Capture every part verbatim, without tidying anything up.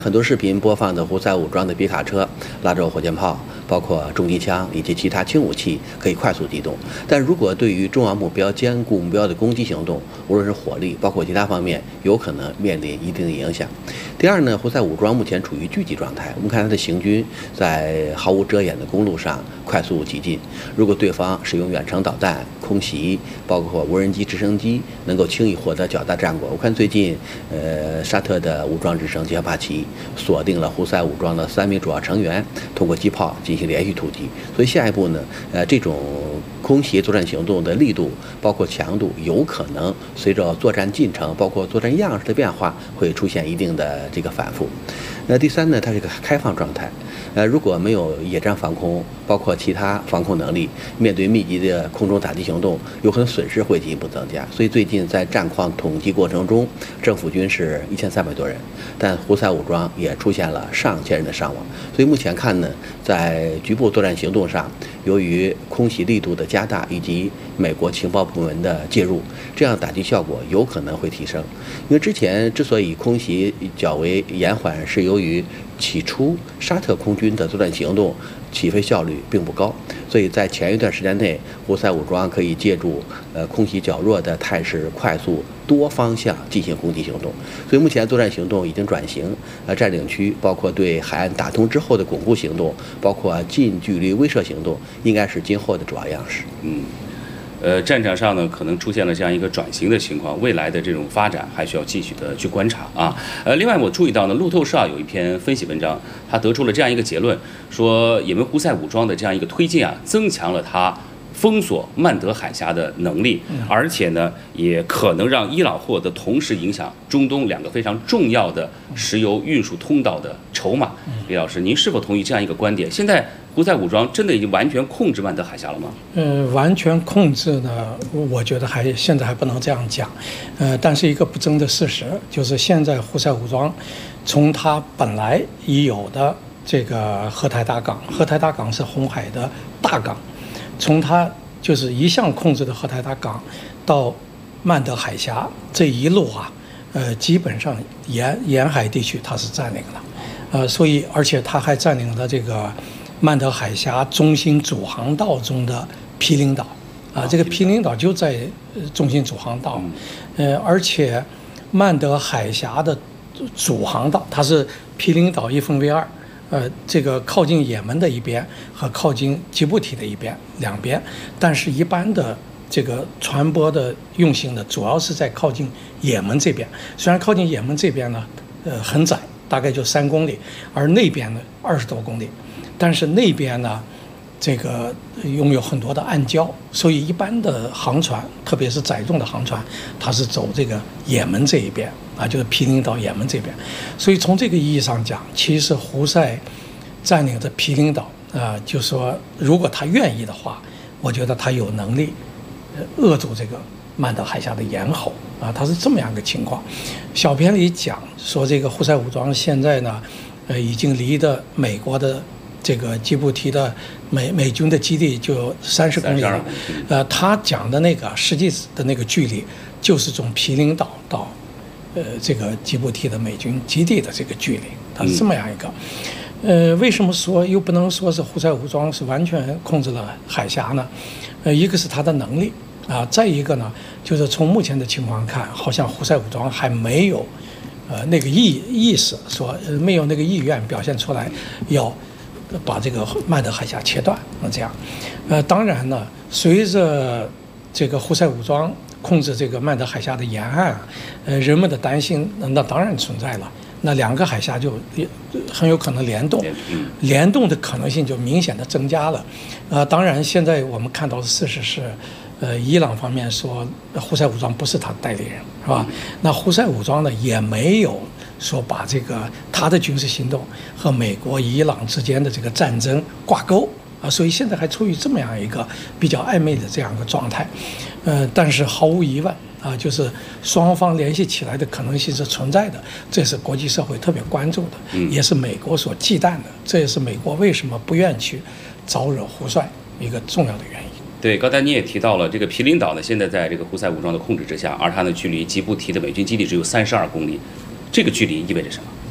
很多视频播放的胡塞武装的皮卡车、拉轴火箭炮，包括重机枪以及其他轻武器，可以快速机动。但如果对于重要目标、坚固目标的攻击行动，无论是火力，包括其他方面，有可能面临一定的影响。第二呢，胡塞武装目前处于聚集状态。我们看它的行军在毫无遮掩的公路上快速急进。如果对方使用远程导弹、空袭，包括无人机、直升机，能够轻易获得较大战果。我看最近，呃，沙特的武装直升机阿帕奇锁定了胡塞武装的三名主要成员，通过机炮进行连续突击。所以下一步呢，呃，这种空袭作战行动的力度，包括强度，有可能随着作战进程，包括作战样式的变化，会出现一定的这个反复。那第三呢，它是一个开放状态。呃，如果没有野战防空，包括其他防空能力，面对密集的空中打击行动，有可能损失会进一步增加。所以最近在战况统计过程中，政府军是一千三百多人，但胡塞武装也出现了上千人的伤亡。所以目前看呢，在局部作战行动上，由于空袭力度的加大以及美国情报部门的介入，这样打击效果有可能会提升。因为之前之所以空袭较为延缓，是由于起初沙特空军的作战行动起飞效率并不高，所以在前一段时间内，胡塞武装可以借助呃空袭较弱的态势，快速多方向进行攻击行动。所以目前作战行动已经转型，呃，占领区包括对海岸打通之后的巩固行动，包括近距离威慑行动，应该是今后的主要样式。 嗯。呃，战场上呢，可能出现了这样一个转型的情况，未来的这种发展还需要继续的去观察啊。呃，另外我注意到呢，路透社啊有一篇分析文章，他得出了这样一个结论，说也门胡塞武装的这样一个推进啊，增强了它封锁曼德海峡的能力，而且呢，也可能让伊朗获得同时影响中东两个非常重要的石油运输通道的筹码。李老师，您是否同意这样一个观点？现在胡塞武装真的已经完全控制曼德海峡了吗？ 呃，完全控制呢，我觉得还现在还不能这样讲。呃，但是一个不争的事实就是，现在胡塞武装从它本来已有的这个荷台达港，荷台达港是红海的大港，从它就是一向控制的荷台达港到曼德海峡这一路啊，呃，基本上沿沿海地区它是占领了，呃，所以而且它还占领了这个曼德海峡中心主航道中的毗邻岛，啊，这个毗邻岛就在中心主航道，呃，而且曼德海峡的主航道它是毗邻岛一分为二，呃，这个靠近也门的一边和靠近吉布提的一边两边，但是一般的这个船舶的用性呢，主要是在靠近也门这边，虽然靠近也门这边呢，呃，很窄，大概就三公里，而那边呢二十多公里。但是那边呢，这个拥有很多的暗礁，所以一般的航船，特别是载重的航船，它是走这个也门这一边啊，就是毗邻岛也门这边。所以从这个意义上讲，其实胡塞占领的毗邻岛啊，就说如果他愿意的话，我觉得他有能力扼住这个曼德海峡的咽喉啊，它是这么样一个情况。小片里讲说，这个胡塞武装现在呢，呃，已经离的美国的这个吉布提的美美军的基地就有三十公里了，呃，他讲的那个实际的那个距离，就是从毗邻岛到，呃，这个吉布提的美军基地的这个距离，它是这么样一个。呃，为什么说又不能说是胡塞武装是完全控制了海峡呢？呃，一个是它的能力啊，再一个呢，就是从目前的情况看，好像胡塞武装还没有，呃，那个意意识说，呃，没有那个意愿表现出来，要把这个曼德海峡切断，那这样，呃，当然呢，随着这个胡塞武装控制这个曼德海峡的沿岸，呃，人们的担心那当然存在了，那两个海峡就很有可能联动，联动的可能性就明显的增加了，呃，当然现在我们看到的事实是，呃，伊朗方面说胡塞武装不是他的代理人，是吧？那胡塞武装呢也没有说把这个他的军事行动和美国、伊朗之间的这个战争挂钩啊，所以现在还处于这么样一个比较暧昧的这样一个状态。呃，但是毫无疑问啊，就是双方联系起来的可能性是存在的，这是国际社会特别关注的，也是美国所忌惮的，这也是美国为什么不愿去招惹胡帅一个重要的原因。 对，刚才你也提到了这个毗邻岛呢，现在在这个胡塞武装的控制之下，而它呢距离吉布提的美军基地只有三十二公里，这个距离意味着什么？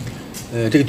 呃，这个。